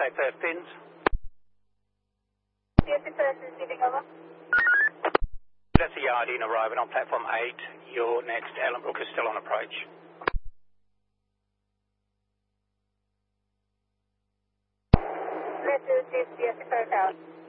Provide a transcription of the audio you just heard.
say Perth Pins. CSA Perth is leaving over. That's the Yardine arriving on platform 8. Your next, Ellenbrook is still on approach. Let's do CSA Perth out.